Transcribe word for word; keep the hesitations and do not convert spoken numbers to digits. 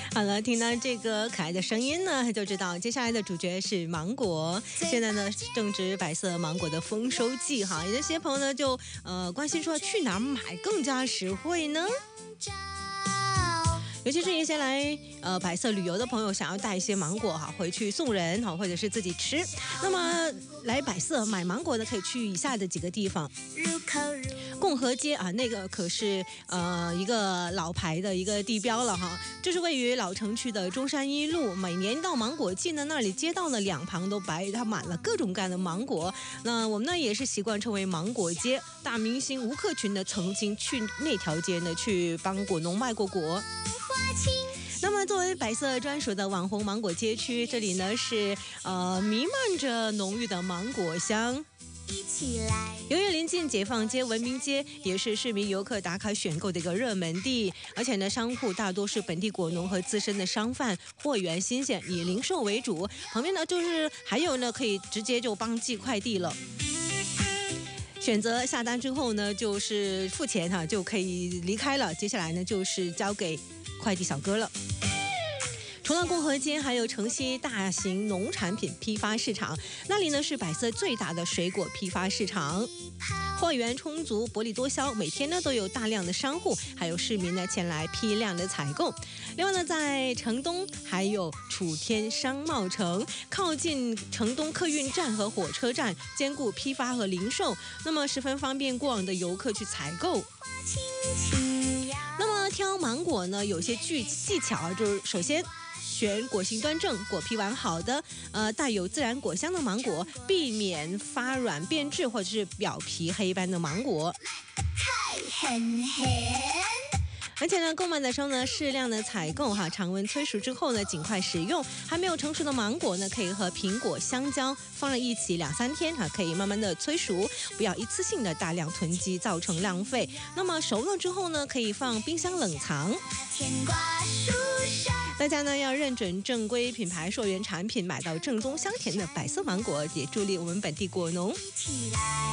好了，听到这个可爱的声音呢，就知道接下来的主角是芒果。现在呢正值白色芒果的丰收季哈，有些朋友呢就呃关心说去哪儿买更加实惠呢？尤其是一些来呃白色旅游的朋友，想要带一些芒果哈回去送人哈，或者是自己吃。那么来白色买芒果呢，可以去以下的几个地方。共和街啊，那个可是呃一个老牌的一个地标了哈，这是位于老城区的中山一路。每年到芒果季呢，那里街道呢两旁都摆它满了各种各样的芒果。那我们呢也是习惯称为芒果街。大明星吴克群呢曾经去那条街呢去帮果农卖过果。那么作为白色专属的网红芒果街区，这里呢是呃弥漫着浓郁的芒果香。一起来，由于临近解放街、文明街，也是市民游客打卡选购的一个热门地。而且呢，商户大多是本地果农和资深的商贩，货源新鲜，以零售为主。旁边呢，就是还有呢，可以直接就帮寄快递了。选择下单之后呢，就是付钱哈、啊，就可以离开了。接下来呢，就是交给快递小哥了。除了共和街，还有城西大型农产品批发市场，那里呢是百色最大的水果批发市场，货源充足，薄利多销，每天呢都有大量的商户还有市民呢前来批量的采购。另外呢，在城东还有楚天商贸城，靠近城东客运站和火车站，兼顾批发和零售，那么十分方便过往的游客去采购。那么挑芒果呢，有些技技巧，就是首先选果形端正、果皮完好的，呃，带有自然果香的芒果，避免发软变质或者是表皮黑斑的芒果。很很而且呢，购买的时候呢，适量的采购哈，常温催熟之后呢，尽快食用。还没有成熟的芒果呢，可以和苹果、香蕉放在一起两三天哈，可以慢慢的催熟，不要一次性的大量囤积，造成浪费。那么熟了之后呢，可以放冰箱冷藏。大家呢要认准正规品牌溯源产品，买到正宗香甜的白色芒果，也助力我们本地果农。